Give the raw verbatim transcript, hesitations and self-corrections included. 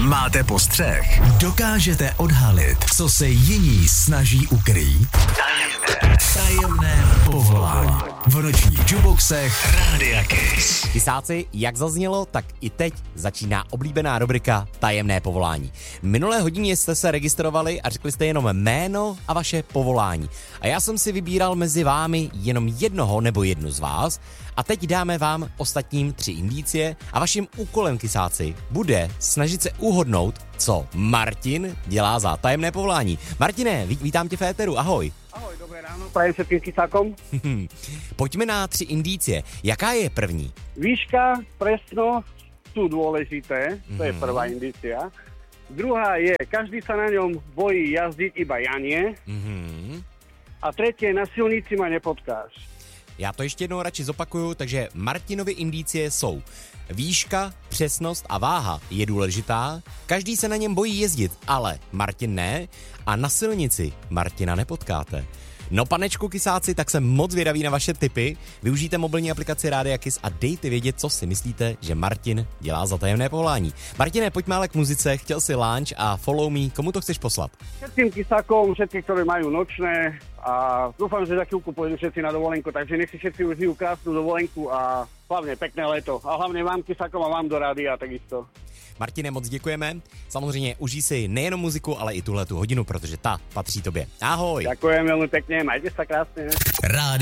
Máte postřeh? Dokážete odhalit, co se jiní snaží ukrýt? Tajemné, tajemné povolání. V nočních juboxech Rádia Kiss. Kysáci, jak zaznělo, tak i teď začíná oblíbená rubrika Tajemné povolání. Minulé hodině jste se registrovali a řekli jste jenom jméno a vaše povolání. A já jsem si vybíral mezi vámi jenom jednoho nebo jednu z vás. A teď dáme vám ostatním tři indicie a vaším úkolem, kysáci, bude snažit se uhodnout, co Martin dělá za tajemné povolání. Martine, ví, vítám tě v éteru, ahoj. Ahoj, dobré ráno, prajem všetkým kysákom. Pojďme na tři indicie. Jaká je první? Výška, presnosť sú dôležité, to je prvá indícia. Druhá je, každý sa na ňom bojí jazdiť, iba ja nie. Mm-hmm. A tretie, na silnici ma nepotkáš. Já to ještě jednou radši zopakuju, takže Martinovi indicie jsou výška, přesnost a váha je důležitá, každý se na něm bojí jezdit, ale Martin ne a na silnici Martina nepotkáte. No panečku, kysáci, tak jsem moc vědavý na vaše tipy. Využijte mobilní aplikaci Rádia Kiss a dejte vědět, co si myslíte, že Martin dělá za tajemné povolání. Martine, pojďme ale k muzice, chtěl si lunch a follow me, komu to chceš poslat? Všetkým kysákom, všetkým, ktorí majú nočné a dúfam, že za chvíľku pôjdu všetci na dovolenku, takže nech si všetci užijú krásnu dovolenku a hlavne pekné leto. A hlavne vám kysákom a vám do rádia takisto. Martine, moc děkujeme. Samozřejmě užij si nejenom muziku, ale i tuhletu hodinu, protože ta patří tobě. Ahoj. Ďakujem veľmi pekne, majte sa krásne. Rádio